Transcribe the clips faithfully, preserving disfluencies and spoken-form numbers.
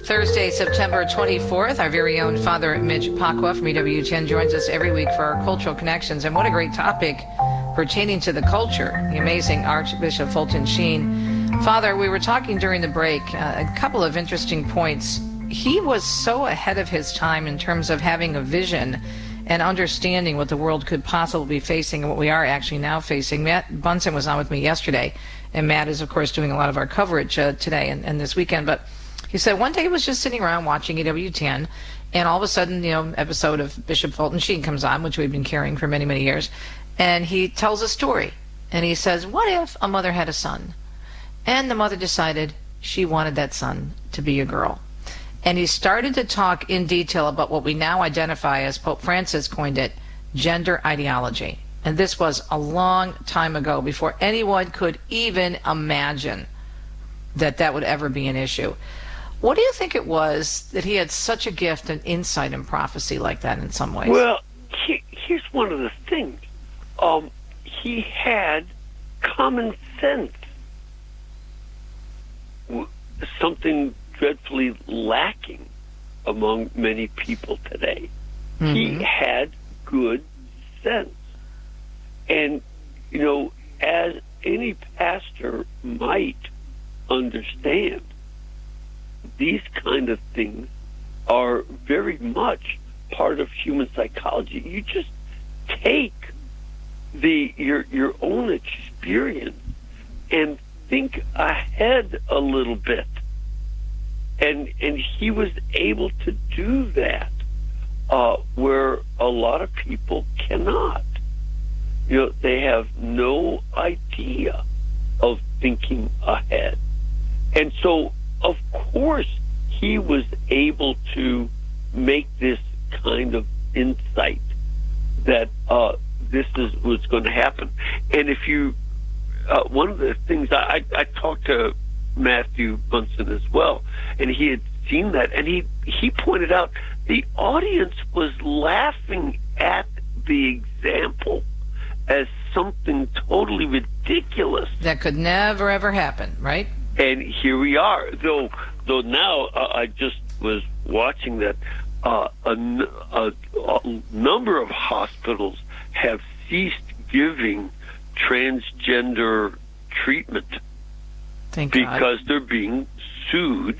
Thursday, September twenty-fourth, our very own Father Mitch Pacwa from E W ten joins us every week for our Cultural Connections. And what a great topic pertaining to the culture, the amazing Archbishop Fulton Sheen. Father, we were talking during the break, uh, a couple of interesting points. He was so ahead of his time in terms of having a vision and understanding what the world could possibly be facing and what we are actually now facing. Matt Bunson was on with me yesterday, and Matt is, of course, doing a lot of our coverage uh, today and, and this weekend. But he said one day he was just sitting around watching E W ten, and all of a sudden, you know, episode of Bishop Fulton Sheen comes on, which we've been carrying for many, many years, and he tells a story. And he says, what if a mother had a son, and the mother decided she wanted that son to be a girl? And he started to talk in detail about what we now identify as, Pope Francis coined it, gender ideology. And this was a long time ago, before anyone could even imagine that that would ever be an issue. What do you think it was that he had such a gift and insight in prophecy like that in some ways? Well, he, here's one of the things. Um, he had common sense. Something dreadfully lacking among many people today. Mm-hmm. He had good sense. And, you know, as any pastor might understand, these kind of things are very much part of human psychology. You just take the your your own experience and think ahead a little bit. And and he was able to do that, uh, where a lot of people cannot. You know, they have no idea of thinking ahead. And so, of course, he was able to make this kind of insight that uh, this is what's going to happen. And if you, uh, one of the things, I, I talked to Matthew Bunson as well, and he had seen that, and he, he pointed out the audience was laughing at the example as something totally ridiculous. That could never, ever happen, right? And here we are. Though though now uh, I just was watching that uh, a, a, a number of hospitals have ceased giving transgender treatment. Thank because God. They're being sued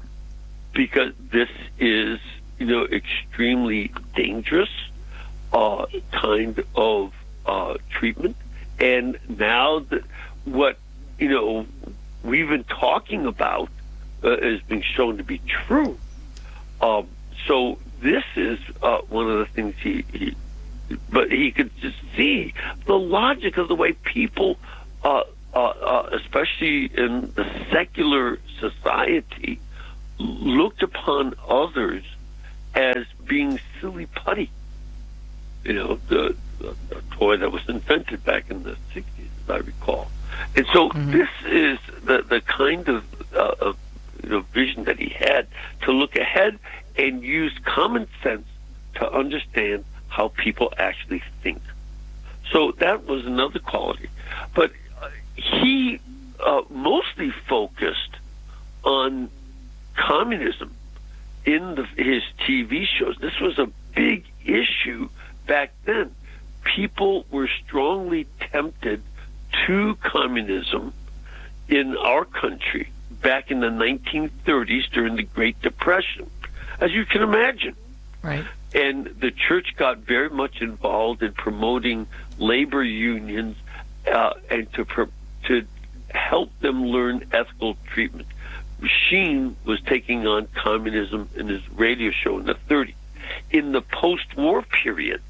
because this is, you know, extremely dangerous uh, kind of uh, treatment. And now that what, you know, we've been talking about uh, is being shown to be true. Um, so this is uh, one of the things he, he, but he could just see the logic of the way people, uh, uh, uh, especially in the secular society, looked upon others as being silly putty. You know, the, the, the toy that was invented back in the sixties, as I recall. And so mm-hmm. this is the, the kind of, uh, of you know, vision that he had to look ahead and use common sense to understand how people actually think. So that was another quality. But uh, he uh, mostly focused on communism in the, his T V shows. This was a big issue back then. People were strongly tempted to communism in our country back in the nineteen thirties during the Great Depression, as you can imagine. Right. And the church got very much involved in promoting labor unions uh, and to pro- to help them learn ethical treatment. Sheen was taking on communism in his radio show in the thirties. In the post-war period,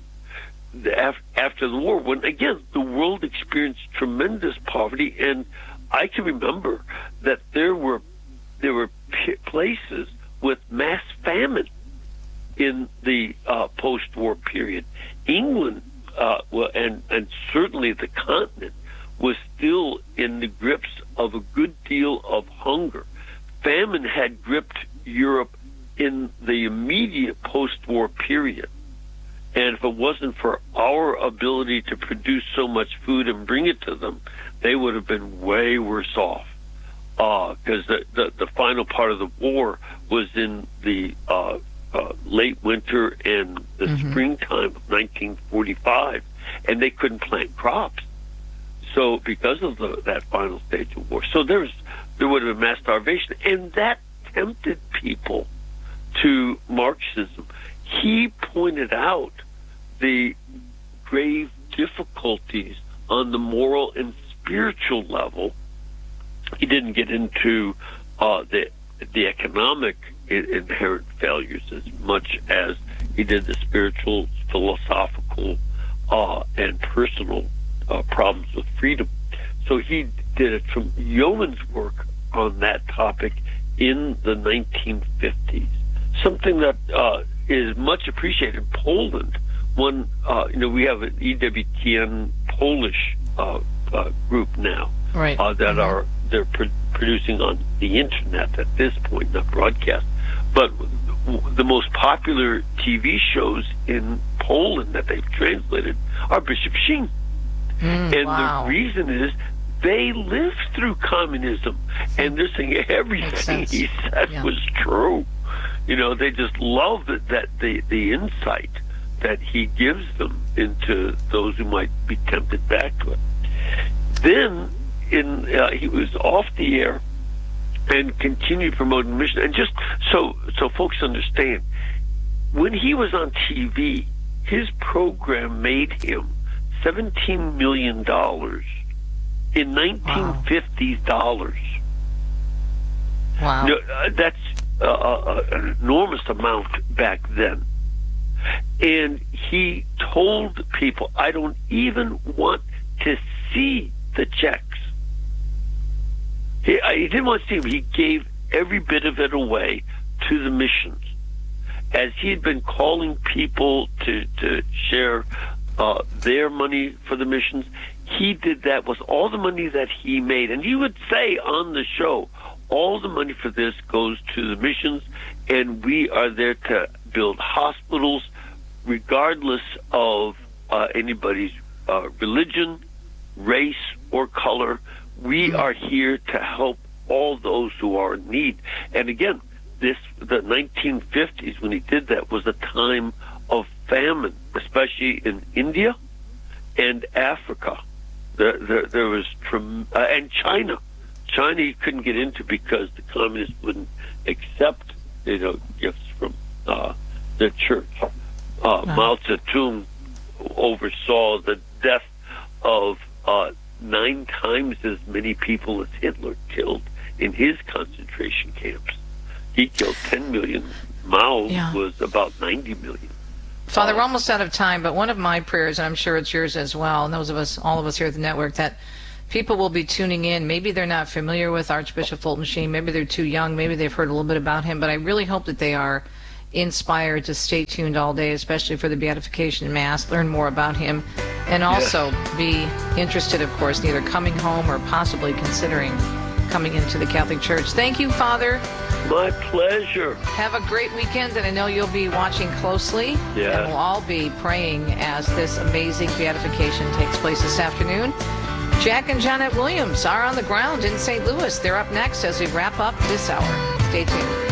after the war, when again the world experienced tremendous poverty, and I can remember that there were there were p- places with mass famine in the uh, post-war period. England, uh, well, and and certainly the continent, was still in the grips of a good deal of hunger. Famine had gripped Europe in the immediate post-war period. And if it wasn't for our ability to produce so much food and bring it to them, they would have been way worse off. Because uh, the, the, the final part of the war was in the uh, uh, late winter and the mm-hmm. springtime of nineteen forty-five, and they couldn't plant crops. So because of the, that final stage of war, so there was there would have been mass starvation, and that tempted people to Marxism. He pointed out the grave difficulties on the moral and spiritual level. He didn't get into uh, the the economic inherent failures as much as he did the spiritual, philosophical, uh, and personal uh, problems with freedom. So he did a some yeoman's work on that topic in the nineteen fifties. Something that uh, is much appreciated in Poland. One, uh, you know, we have an E W T N Polish uh, uh, group now, right. uh, that mm-hmm. are they're pro- producing on the internet at this point, not broadcast. But the most popular T V shows in Poland that they've translated are Bishop Sheen. Mm, and wow. the reason is they lived through communism, and they're saying everything he said yeah. was true. You know, they just love that, that the, the insight that he gives them into those who might be tempted back to it. Then in uh, he was off the air and continued promoting mission. And just so so folks understand, when he was on T V, his program made him seventeen million dollars in nineteen fifties dollars. Wow. No, uh, that's uh, uh, an enormous amount back then. And he told people, I don't even want to see the checks. He, he didn't want to see them. He gave every bit of it away to the missions. As he had been calling people to, to share uh, their money for the missions, he did that with all the money that he made. And he would say on the show, all the money for this goes to the missions, and we are there to build hospitals regardless of uh, anybody's uh, religion, race, or color. We are here to help all those who are in need. And again, this the nineteen fifties, when he did that, was a time of famine, especially in India and Africa. There, there, there was trem- uh, and China. China he couldn't get into because the communists wouldn't accept, you know, gifts from uh, the church. Uh, wow. Mao Zedong oversaw the death of uh, nine times as many people as Hitler killed in his concentration camps. He killed ten million. Mao yeah. was about ninety million. Father, we're almost out of time, but one of my prayers, and I'm sure it's yours as well, and those of us, all of us here at the network, that people will be tuning in. Maybe they're not familiar with Archbishop Fulton Sheen. Maybe they're too young. Maybe they've heard a little bit about him, but I really hope that they are inspired to stay tuned all day, especially for the Beatification Mass, learn more about him, and also yes. be interested, of course, in either coming home or possibly considering coming into the Catholic Church. Thank you, Father. My pleasure. Have a great weekend, and I know you'll be watching closely. Yeah. And we'll all be praying as this amazing beatification takes place this afternoon. Jack and Janet Williams are on the ground in Saint Louis. They're up next as we wrap up this hour. Stay tuned.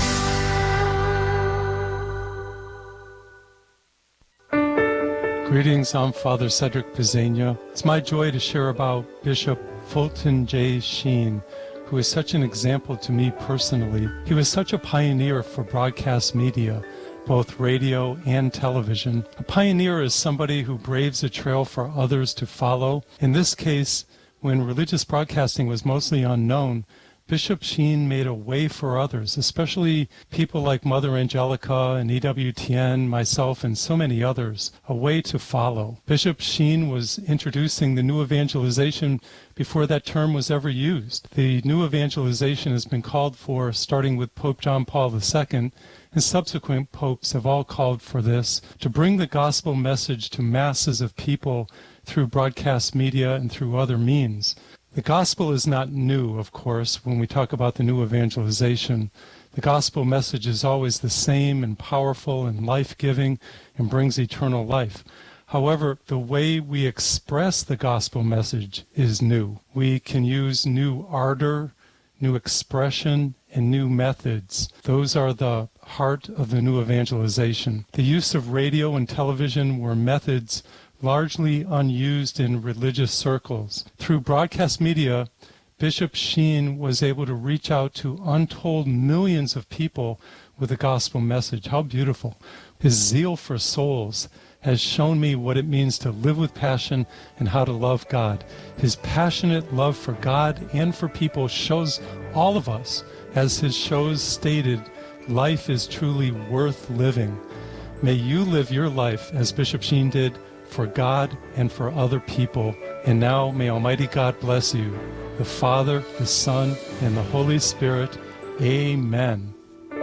Greetings, I'm Father Cedric Pizzania. It's my joy to share about Bishop Fulton J. Sheen, who is such an example to me personally. He was such a pioneer for broadcast media, both radio and television. A pioneer is somebody who braves a trail for others to follow. In this case, when religious broadcasting was mostly unknown, Bishop Sheen made a way for others, especially people like Mother Angelica and E W T N, myself, and so many others, a way to follow. Bishop Sheen was introducing the new evangelization before that term was ever used. The new evangelization has been called for starting with Pope John Paul the Second, and subsequent popes have all called for this, to bring the gospel message to masses of people through broadcast media and through other means. The gospel is not new, of course, when we talk about the new evangelization. The gospel message is always the same and powerful and life-giving and brings eternal life. However, the way we express the gospel message is new. We can use new ardor, new expression, and new methods. Those are the heart of the new evangelization. The use of radio and television were methods largely unused in religious circles. Through broadcast media, Bishop Sheen was able to reach out to untold millions of people with the gospel message. How beautiful. His zeal for souls has shown me what it means to live with passion and how to love God. His passionate love for God and for people shows all of us, as his shows stated, life is truly worth living. May you live your life as Bishop Sheen did, for God and for other people. And now may Almighty God bless you, the Father, the Son, and the Holy Spirit. Amen.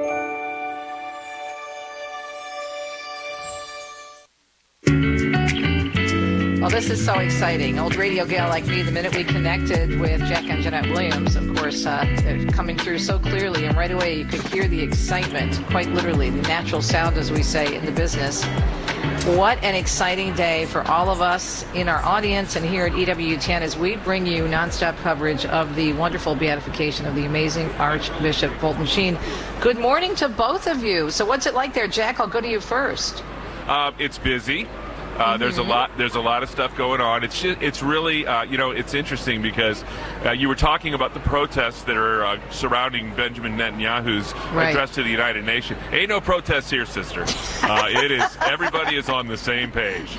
Well, this is so exciting. Old radio gal like me, the minute we connected with Jack and Jeanette Williams, of course, uh, they're coming through so clearly, and right away you could hear the excitement, quite literally, the natural sound, as we say in the business. What an exciting day for all of us in our audience and here at E W ten as we bring you nonstop coverage of the wonderful beatification of the amazing Archbishop Fulton Sheen. Good morning to both of you. So what's it like there, Jack? I'll go to you first. Uh, it's busy. Uh, Mm-hmm. There's a lot. There's a lot of stuff going on. It's just, it's really, uh, you know, it's interesting because uh, you were talking about the protests that are uh, surrounding Benjamin Netanyahu's Right. address to the United Nations. Ain't no protests here, sister. Uh, it is. Everybody is on the same page.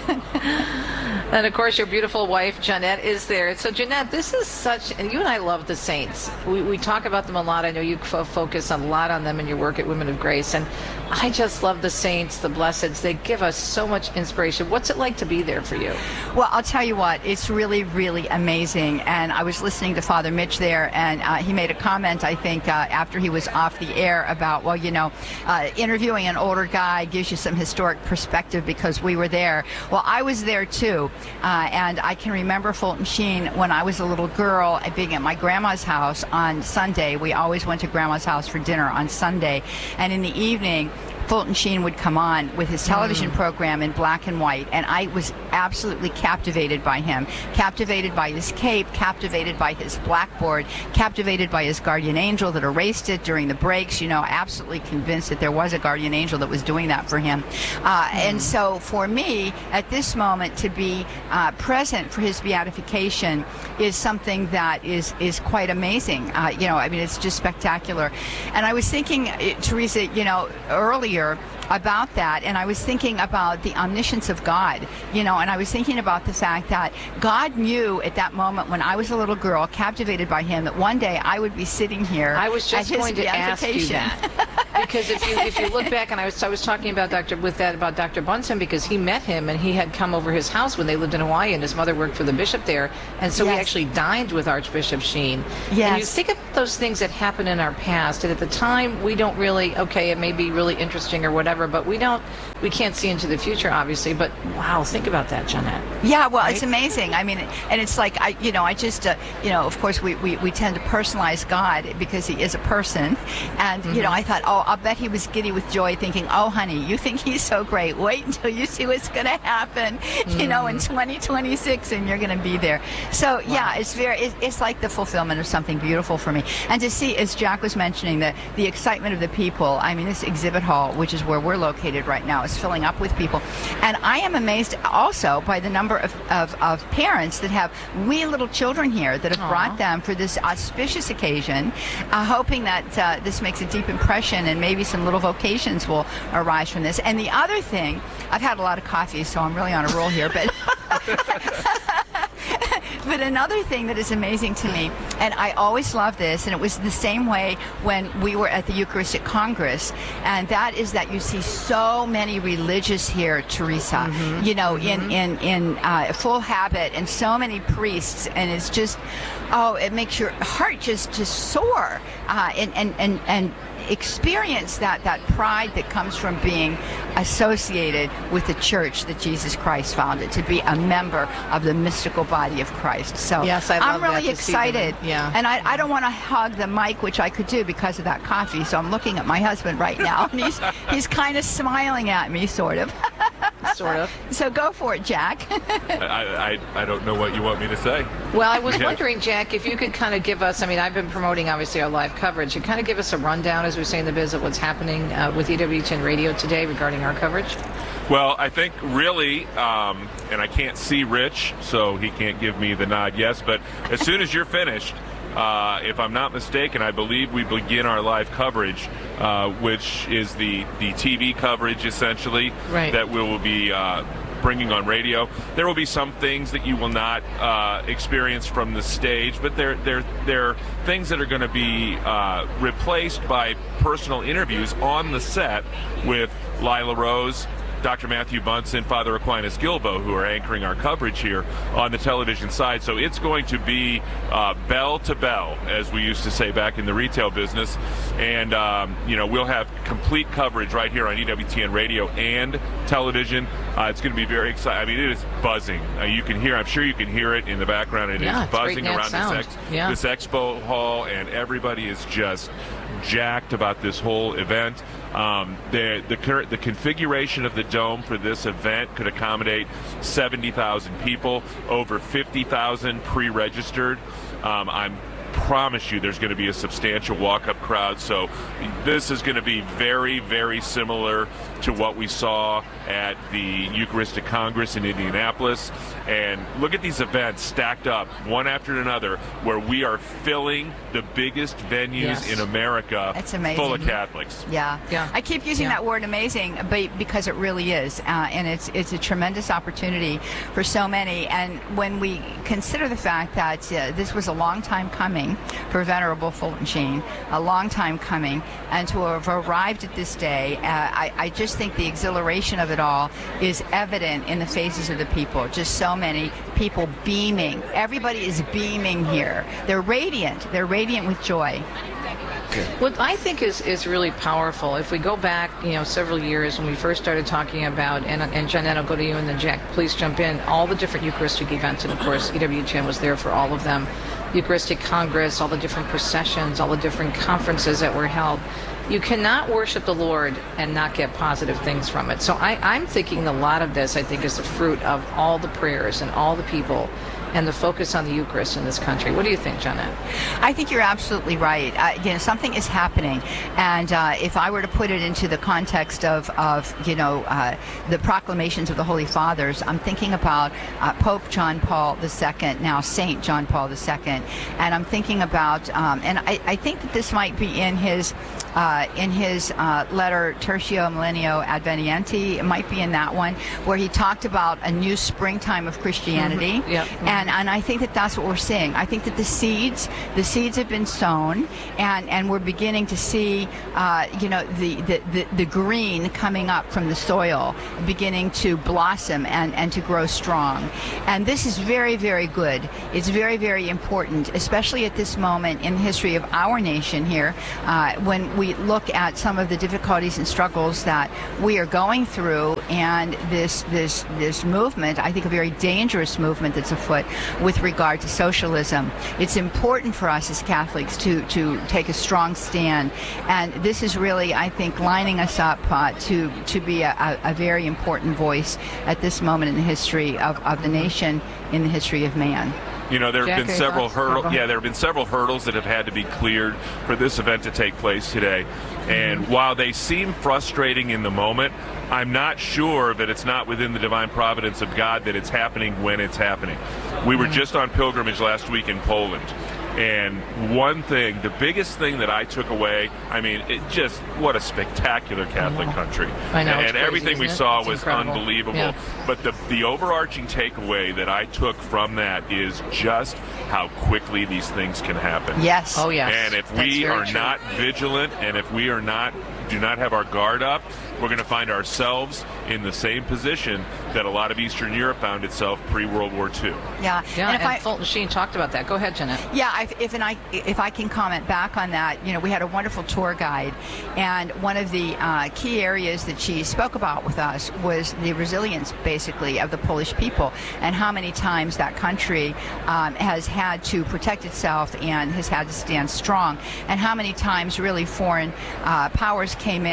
And of course, your beautiful wife, Jeanette, is there. So, Jeanette, this is such, and you and I love the saints. We, we talk about them a lot. I know you fo- focus a lot on them in your work at Women of Grace. And I just love the saints, the blesseds. They give us so much inspiration. What's it like to be there for you? Well, I'll tell you what, it's really, really amazing. And I was listening to Father Mitch there, and uh, he made a comment, I think, uh, after he was off the air about, well, you know, uh, interviewing an older guy gives you some historic perspective because we were there. Well, I was there too. Uh, and I can remember Fulton Sheen when I was a little girl being at my grandma's house on Sunday. We always went to grandma's house for dinner on Sunday. And in the evening, Fulton Sheen would come on with his television mm. program in black and white, and I was absolutely captivated by him, captivated by his cape, captivated by his blackboard, captivated by his guardian angel that erased it during the breaks, you know, absolutely convinced that there was a guardian angel that was doing that for him. Uh, mm. And so for me, at this moment, to be uh, present for his beatification is something that is, is quite amazing. Uh, you know, I mean, it's just spectacular. And I was thinking, uh, Teresa, you know, earlier, about that, and I was thinking about the omniscience of God, you know, and I was thinking about the fact that God knew at that moment when I was a little girl, captivated by him, that one day I would be sitting here. I was just at his going to ask you that. Because if you if you look back, and I was I was talking about Doctor with that about Doctor Bunsen, because he met him and he had come over his house when they lived in Hawaii, and his mother worked for the bishop there, and so yes. he actually dined with Archbishop Sheen. Yes. And you think about those things that happen in our past, and at the time we don't really, okay, it may be really interesting or whatever, but we don't, we can't see into the future, obviously. But wow, think about that, Jeanette. Yeah, well, right? It's amazing. I mean, and it's like, I, you know, I just, uh, you know, of course, we, we, we tend to personalize God because he is a person. And, mm-hmm. you know, I thought, oh, I'll bet he was giddy with joy thinking, oh, honey, you think he's so great. Wait until you see what's going to happen, mm-hmm. you know, in twenty twenty-six, and you're going to be there. So, wow. yeah, it's very, it, it's like the fulfillment of something beautiful for me. And to see, as Jack was mentioning, the, the excitement of the people. I mean, this exhibit hall, which is where we're located right now, is filling up with people. And I am amazed also by the number of, of, of parents that have wee little children here that have Aww. brought them for this auspicious occasion, uh, hoping that uh, this makes a deep impression and maybe some little vocations will arise from this. And the other thing, I've had a lot of coffee, so I'm really on a roll here, but but another thing that is amazing to me, and I always love this, and it was the same way when we were at the Eucharistic Congress, and that is that you see so many religious here, Teresa, mm-hmm. you know, mm-hmm. in, in, in uh, full habit, and so many priests, and it's just, oh, it makes your heart just, just soar, uh, and, and, and, and experience that, that pride that comes from being associated with the church that Jesus Christ founded, to be a member of the mystical body of Christ. So yes, I I'm love really that, excited. Yeah. And I, I don't want to hug the mic, which I could do because of that coffee, so I'm looking at my husband right now, and he's, he's kind of smiling at me, sort of. sort of. So go for it, Jack. I, I I don't know what you want me to say. Well, I was Yeah. wondering, Jack, if you could kind of give us, I mean, I've been promoting, obviously, our live coverage. You kind of give us a rundown, as we say in the biz, of what's happening uh, with E W ten Radio today regarding our coverage. Well, I think really, um, and I can't see Rich, so he can't give me the nod yes, but as soon as you're finished, uh, if I'm not mistaken, I believe we begin our live coverage, uh, which is the, the T V coverage, essentially, Right. that we will be uh, bringing on radio. There will be some things that you will not uh, experience from the stage, but they're, they're, they're things that are going to be uh, replaced by personal interviews on the set with Lila Rose, Doctor Matthew Bunson, Father Aquinas Gilbo, who are anchoring our coverage here on the television side. So it's going to be uh, bell to bell, as we used to say back in the retail business. And, um, you know, we'll have complete coverage right here on E W T N Radio and television. Uh, it's going to be very exciting. I mean, it is buzzing. Uh, you can hear, I'm sure you can hear it in the background. It Yeah, is it's great buzzing net around sound. this, ex- Yeah. this expo hall, and everybody is just jacked about this whole event. Um, the the current the configuration of the dome for this event could accommodate seventy thousand people, over fifty thousand pre-registered. Um, I'm promise you there's going to be a substantial walk-up crowd, so this is going to be very, very similar to what we saw at the Eucharistic Congress in Indianapolis. And look at these events stacked up one after another, where we are filling the biggest venues Yes. in America It's amazing. full of Catholics. Yeah. Yeah. I keep using Yeah. that word amazing, but because it really is, uh, and it's it's a tremendous opportunity for so many. And when we consider the fact that uh, this was a long time coming for Venerable Fulton Sheen, a long time coming, and to have arrived at this day, uh, I, I just think the exhilaration of it all is evident in the faces of the people. Just so many people beaming. Everybody is beaming here. They're radiant. They're radiant with joy. What I think is, is really powerful, if we go back, you know, several years when we first started talking about, and, and Jeanette, I'll go to you, and then Jack, please jump in, all the different Eucharistic events, and of course E W T N was there for all of them. Eucharistic Congress, all the different processions, all the different conferences that were held. You cannot worship the Lord and not get positive things from it. So I, I'm thinking a lot of this, I think, is the fruit of all the prayers and all the people and the focus on the Eucharist in this country. What do you think, Jeanette? I think you're absolutely right. Uh, you know, something is happening, and uh, if I were to put it into the context of, of you know, uh, the proclamations of the Holy Fathers, I'm thinking about uh, Pope John Paul the Second, now Saint John Paul the Second, and I'm thinking about, um, and I, I think that this might be in his uh, in his uh, letter Tertio Millennio Advenienti. It might be in that one where he talked about a new springtime of Christianity. Mm-hmm. Yep. Mm-hmm. And and I think that that's what we're seeing. I think that the seeds, the seeds have been sown, and, and we're beginning to see, uh, you know, the, the, the, the green coming up from the soil, beginning to blossom and, and to grow strong. And this is very, very good. It's very, very important, especially at this moment in the history of our nation here, uh, when we look at some of the difficulties and struggles that we are going through, and this this this movement, I think a very dangerous movement that's afoot with regard to socialism. It's important for us as Catholics to, to take a strong stand, and this is really, I think, lining us up uh, to, to be a, a very important voice at this moment in the history of, of the nation, in the history of man. You know, there have Jack, been any several thoughts? hurdles. Go ahead. Yeah, there have been several hurdles that have had to be cleared for this event to take place today. And while they seem frustrating in the moment, I'm not sure that it's not within the divine providence of God that it's happening when it's happening. We were just on pilgrimage last week in Poland. And one thing, the biggest thing that I took away, I mean, it just, what a spectacular Catholic country. I know, it's And crazy, everything we isn't it? saw It's was incredible. unbelievable. Yeah. But the, the overarching takeaway that I took from that is just how quickly these things can happen. Yes. Oh, yes. And if That's we very are true. not vigilant, and if we are not, do not have our guard up, we're going to find ourselves in the same position that a lot of Eastern Europe found itself pre-World War Two. Yeah. Yeah, and and, if I, Fulton Sheen talked about that. Go ahead, Jeanette. Yeah, if, if and I if I can comment back on that, you know, we had a wonderful tour guide, and one of the uh, key areas that she spoke about with us was the resilience, basically, of the Polish people, and how many times that country um, has had to protect itself and has had to stand strong, and how many times really foreign uh, powers came in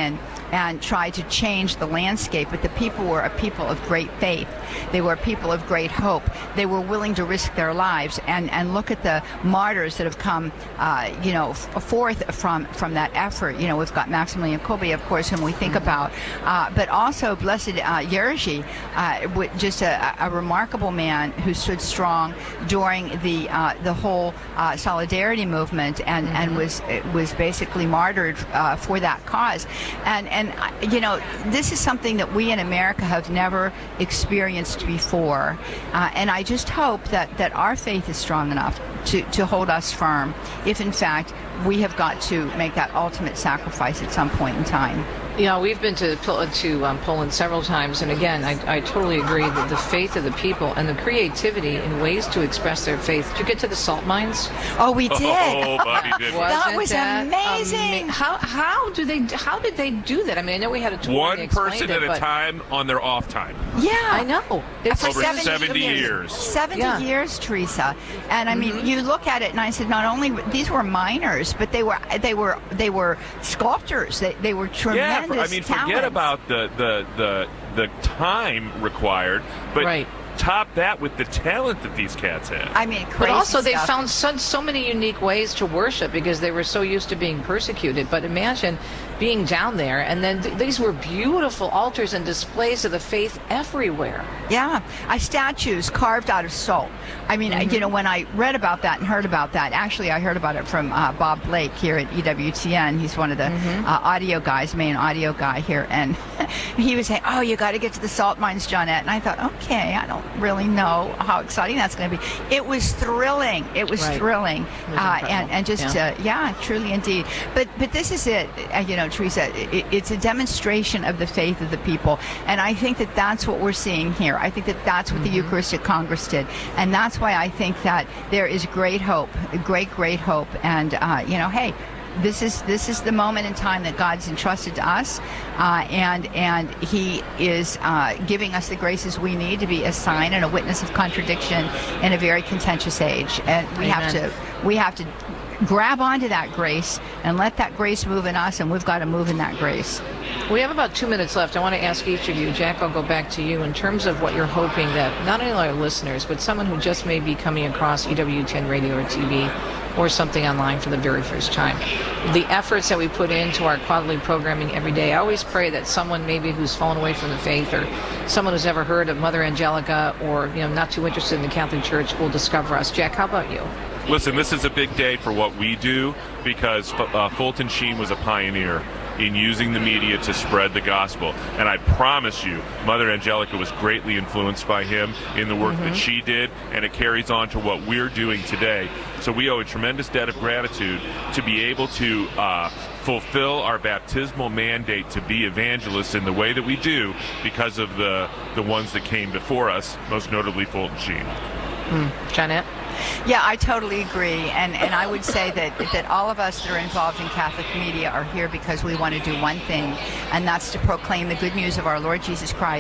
and tried to change the landscape. But the people were a people of great faith. They were people of great hope. They were willing to risk their lives. And, and look at the martyrs that have come, uh, you know, f- forth from, from that effort. You know, we've got Maximilian Kolbe, of course, whom we think about, uh, but also Blessed uh, Jerzy, uh, just a, a remarkable man who stood strong during the uh, the whole uh, solidarity movement, and, mm-hmm. and was was basically martyred uh, for that cause. And and you know, this is something that we in America have never experienced before, uh, and I just hope that that our faith is strong enough to to hold us firm, if in fact we have got to make that ultimate sacrifice at some point in time. Yeah, we've been to to um, Poland several times, and again, I, I totally agree that the faith of the people and the creativity in ways to express their faith. Did you get to the salt mines? Oh, we did. Oh, Bobby did. That was that amazing. Ama- how how do they how did they do that? I mean, I know we had a tour. One person it, at a but... time on their off time. Yeah, I know. It's for over seventy, seventy years. years. seventy yeah. years, Teresa. And I mean, mm-hmm. you look at it, and I said, not only these were miners, but they were they were they were sculptors. They they were tremendous. Yeah, for, I mean, talents. forget about the the the the time required, but right. top that with the talent that these cats had. I mean, crazy but also they stuff. found so, so many unique ways to worship because they were so used to being persecuted. But imagine being down there, and then th- these were beautiful altars and displays of the faith everywhere. Yeah, I statues carved out of salt. I mean, mm-hmm. you know, when I read about that and heard about that, actually I heard about it from uh, Bob Blake here at E W T N. He's one of the mm-hmm. uh, audio guys, main audio guy here, and he was saying, oh, you got to get to the salt mines, Johnette. And I thought, okay, I don't really know how exciting that's going to be. It was thrilling. It was right. thrilling. It was uh, and, and just, yeah. Uh, yeah, truly indeed. But but this is it, uh, you know, Teresa, it, it's a demonstration of the faith of the people. And I think that that's what we're seeing here. I think that that's what mm-hmm. the Eucharistic Congress did. And that's why I think that there is great hope, great, great hope. And, uh, you know, hey, This is this is the moment in time that God's entrusted to us, uh, and and He is uh, giving us the graces we need to be a sign and a witness of contradiction in a very contentious age. And we Amen. have to we have to grab onto that grace and let that grace move in us, and we've got to move in that grace. We have about two minutes left. I want to ask each of you, Jack, I'll go back to you, in terms of what you're hoping that not only our listeners, but someone who just may be coming across E W ten radio or T V or something online for the very first time. The efforts that we put into our quarterly programming every day, I always pray that someone maybe who's fallen away from the faith, or someone who's ever heard of Mother Angelica, or you know not too interested in the Catholic Church, will discover us. Jack, how about you? Listen, this is a big day for what we do, because uh, Fulton Sheen was a pioneer in using the media to spread the gospel. And I promise you, Mother Angelica was greatly influenced by him in the work mm-hmm. that she did, and it carries on to what we're doing today. So we owe a tremendous debt of gratitude to be able to uh, fulfill our baptismal mandate to be evangelists in the way that we do, because of the, the ones that came before us, most notably Fulton Sheen. Mm. Johnette? Yeah, I totally agree, and and I would say that that all of us that are involved in Catholic media are here because we want to do one thing, and that's to proclaim the good news of our Lord Jesus Christ.